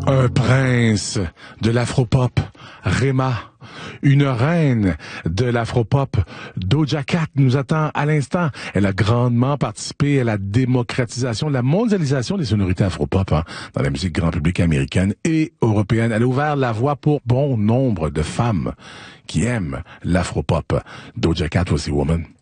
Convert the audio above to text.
Un prince de l'afropop, Rema. Une reine de l'afropop, Doja Cat, nous attend à l'instant. Elle a grandement participé à la démocratisation, la mondialisation des sonorités afropop dans la musique grand public américaine et européenne. Elle a ouvert la voie pour bon nombre de femmes qui aiment l'afropop. Doja Cat, voici Woman.